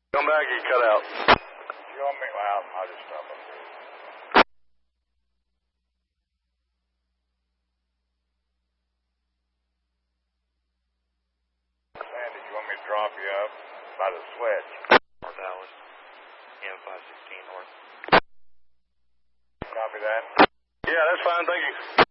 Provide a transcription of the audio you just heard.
Come back, you cut out. You want me? Well, I'll just stop up here. Sandy, you want me to drop you up by the switch? North Dallas, M516 north. Copy that? Yeah, that's fine, thank you.